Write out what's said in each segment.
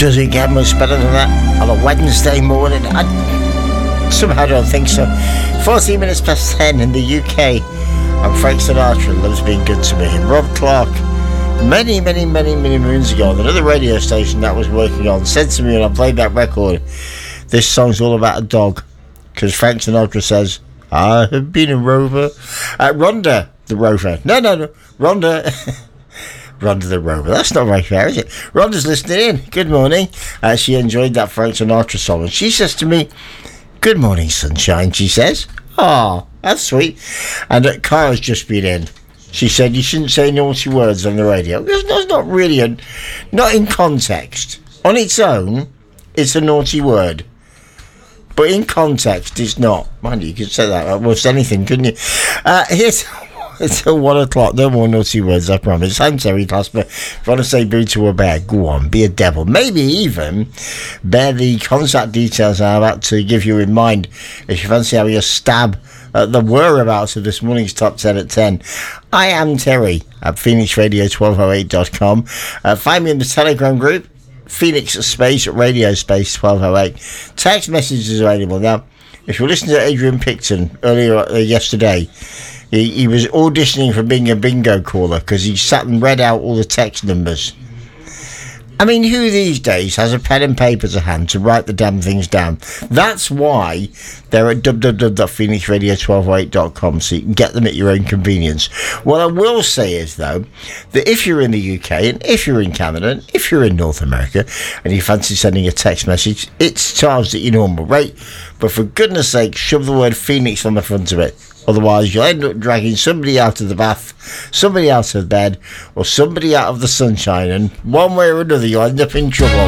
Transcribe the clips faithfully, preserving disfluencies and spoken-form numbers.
Doesn't get much better than that on a Wednesday morning. I somehow don't think so. fourteen minutes past ten in the U K. And Frank Sinatra loves being good to me. And Rob Clark, many, many, many, many moons ago, on another radio station that I was working on, said to me when I played that record, this song's all about a dog. Because Frank Sinatra says, I have been a rover. Uh, Rhonda the Rover. No, no, no. Rhonda. Rhonda the Rover. That's not very fair, is it? Rhonda's listening in. Good morning. Uh, she enjoyed that Frank Sinatra song. And she says to me, good morning, sunshine, she says. Oh, that's sweet. And uh, Kara's just been in. She said you shouldn't say naughty words on the radio. Because that's not really a... Not in context. On its own, it's a naughty word. But in context, it's not. Mind you, you could say that almost anything, couldn't you? Uh, here's... It's at one o'clock. No more naughty words, I promise. I'm Terry Clasper. If you want to say boo to a bear, go on, be a devil. Maybe even bear the contact details I'm about to give you in mind if you fancy having a stab at the whereabouts of this morning's top ten at ten. I am Terry at phoenix radio twelve oh eight dot com. Uh, find me in the Telegram group, Phoenix Space Radio Space twelve oh eight. Text messages available. Now, if you're listening to Adrian Picton earlier uh, yesterday, He, he was auditioning for being a bingo caller because he sat and read out all the text numbers. I mean, who these days has a pen and paper to hand to write the damn things down? That's why they're at w w w dot phoenix radio twelve oh eight dot com, so you can get them at your own convenience. What I will say is, though, that if you're in the U K and if you're in Canada and if you're in North America and you fancy sending a text message, it's charged at your normal rate. But for goodness sake, shove the word Phoenix on the front of it. Otherwise, you'll end up dragging somebody out of the bath, somebody out of bed, or somebody out of the sunshine, and one way or another, you'll end up in trouble.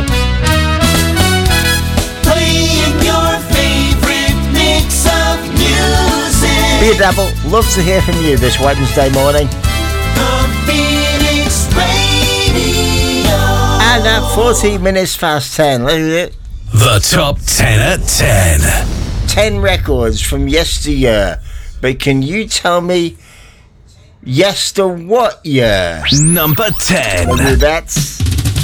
Playing your favorite mix of music. Be a devil. Love to hear from you this Wednesday morning. The Phoenix Radio. And at fourteen minutes past ten, look at it. The top ten at ten. ten records from yesteryear. But can you tell me yes to what year? Number ten. Well, that's